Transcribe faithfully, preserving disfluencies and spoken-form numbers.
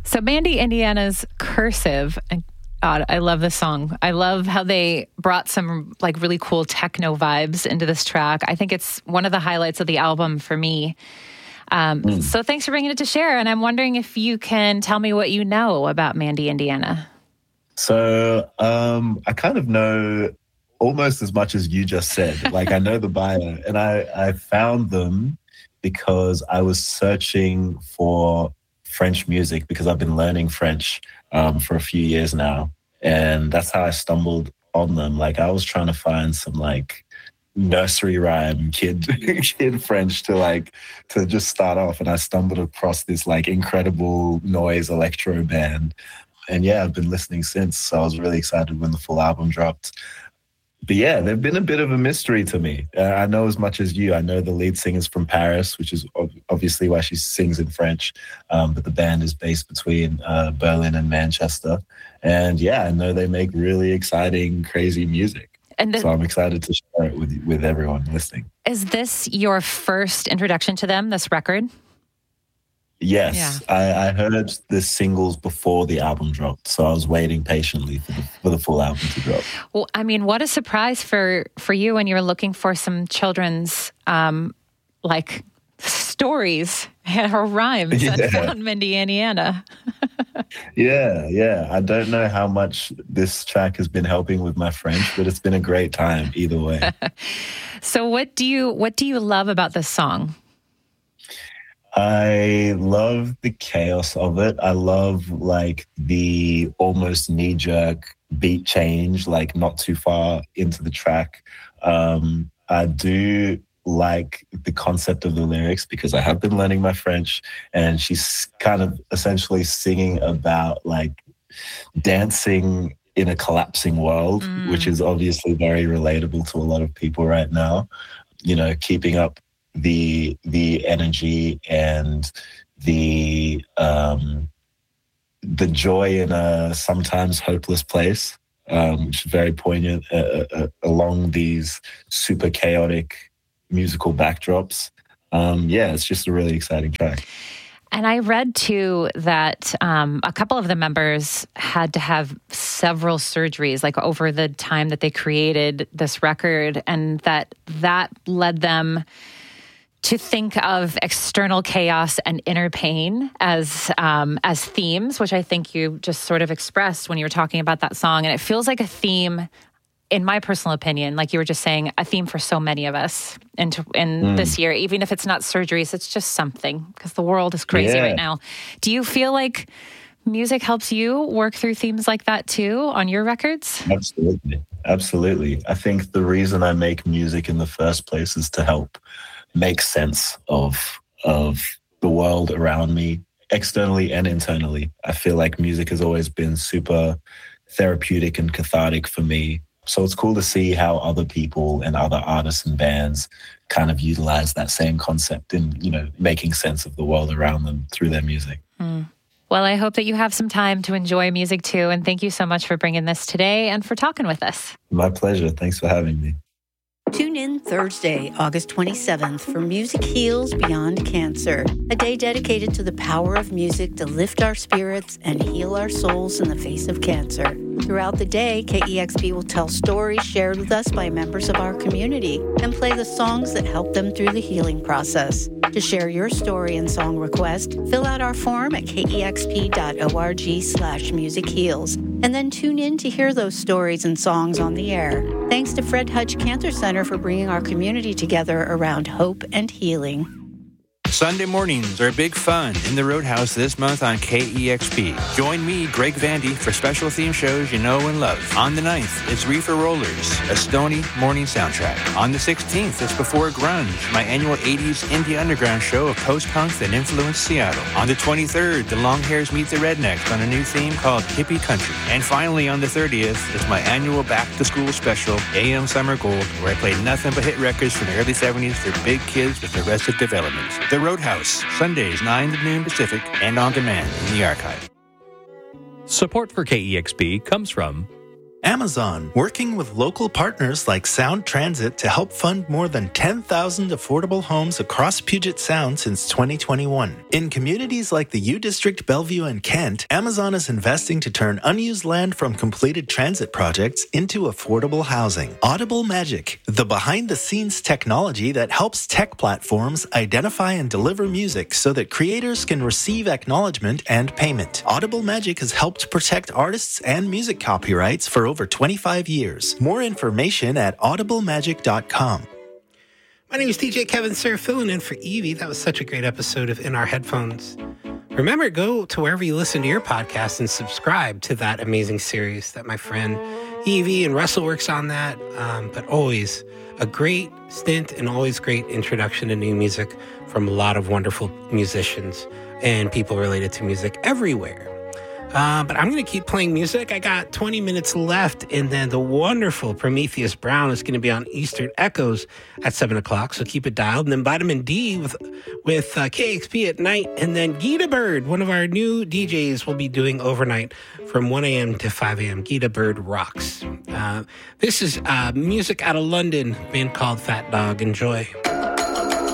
So Mandy Indiana's Cursive, and God, I love this song. I love how they brought some like really cool techno vibes into this track. I think it's one of the highlights of the album for me. Um, mm. So thanks for bringing it to share. And I'm wondering if you can tell me what you know about Mandy Indiana. So um, I kind of know almost as much as you just said. Like I know the bio, and I, I found them because I was searching for French music because I've been learning French um, for a few years now. And that's how I stumbled on them. Like I was trying to find some like nursery rhyme kid kid French to like to just start off, and I stumbled across this like incredible noise electro band. And yeah, I've been listening since. So I was really excited when the full album dropped. But yeah, they've been a bit of a mystery to me. Uh, I know as much as you. I know the lead singer's from Paris, which is ob- obviously why she sings in French. Um, but the band is based between uh, Berlin and Manchester. And yeah, I know they make really exciting, crazy music. And the, so I'm excited to share it with with everyone listening. Is this your first introduction to them, this record? Yes, yeah. I, I heard the singles before the album dropped, so I was waiting patiently for the, for the full album to drop. Well, I mean, what a surprise for, for you when you were looking for some children's, um, like, stories or rhymes yeah. and found Mandy Indiana. yeah, yeah. I don't know how much this track has been helping with my French, but it's been a great time either way. So what do you what do you love about this song? I love the chaos of it. I love like the almost knee-jerk beat change, like not too far into the track. Um, I do like the concept of the lyrics because I have been learning my French, and she's kind of essentially singing about like dancing in a collapsing world, mm. which is obviously very relatable to a lot of people right now. You know, keeping up the the energy and the um, the joy in a sometimes hopeless place, um, which is very poignant uh, uh, along these super chaotic musical backdrops. Um, yeah, it's just a really exciting track. And I read too that um, a couple of the members had to have several surgeries, like over the time that they created this record, and that that led them to think of external chaos and inner pain as um, as themes, which I think you just sort of expressed when you were talking about that song. And it feels like a theme, in my personal opinion, like you were just saying, a theme for so many of us in, in mm. this year, even if it's not surgeries, it's just something, because the world is crazy yeah. right now. Do you feel like music helps you work through themes like that too on your records? Absolutely. Absolutely. I think the reason I make music in the first place is to help make sense of of the world around me, externally and internally. I feel like music has always been super therapeutic and cathartic for me. So it's cool to see how other people and other artists and bands kind of utilize that same concept in, you know, making sense of the world around them through their music. Mm. Well, I hope that you have some time to enjoy music too. And thank you so much for bringing this today and for talking with us. My pleasure. Thanks for having me. Tune in Thursday, August twenty-seventh for Music Heals Beyond Cancer, a day dedicated to the power of music to lift our spirits and heal our souls in the face of cancer. Throughout the day, K E X P will tell stories shared with us by members of our community and play the songs that help them through the healing process. To share your story and song request, fill out our form at kexp.org slash music heals, and then tune in to hear those stories and songs on the air. Thanks to Fred Hutch Cancer Center for bringing our community together around hope and healing. Sunday mornings are big fun in the Roadhouse this month on K E X P. Join me, Greg Vandy, for special theme shows you know and love. On the ninth, it's Reefer Rollers, a Stony morning soundtrack. On the sixteenth, it's Before Grunge, my annual eighties indie underground show of post-punk that influenced Seattle. On the twenty-third, the Longhairs meet the Rednecks on a new theme called Hippie Country. And finally, on the thirtieth, it's my annual back-to-school special, A M Summer Gold, where I play nothing but hit records from the early seventies for big kids with Arrested Development. The Roadhouse, Sundays nine to noon Pacific, and on demand in the archive. Support for K E X P comes from Amazon, working with local partners like Sound Transit to help fund more than ten thousand affordable homes across Puget Sound since twenty twenty-one. In communities like the U District, Bellevue, and Kent, Amazon is investing to turn unused land from completed transit projects into affordable housing. Audible Magic, the behind-the-scenes technology that helps tech platforms identify and deliver music so that creators can receive acknowledgement and payment. Audible Magic has helped protect artists and music copyrights for over twenty-five years. More information at audible magic dot com. My name is D J Kevin Sir, filling in for Evie. That was such a great episode of In Our Headphones. Remember, go to wherever you listen to your podcast and subscribe to that amazing series that my friend Evie and Russell works on that. Um, but always a great stint and always great introduction to new music from a lot of wonderful musicians and people related to music everywhere. Uh, but I'm going to keep playing music. I got twenty minutes left, and then the wonderful Prometheus Brown is going to be on Eastern Echoes at seven o'clock, so keep it dialed. And then Vitamin D with with uh, K X P at night, and then Gita Bird, one of our new D Js, will be doing overnight from one a.m. to five a.m. Gita Bird rocks. Uh, this is uh, music out of London, a band called Fat Dog. Enjoy.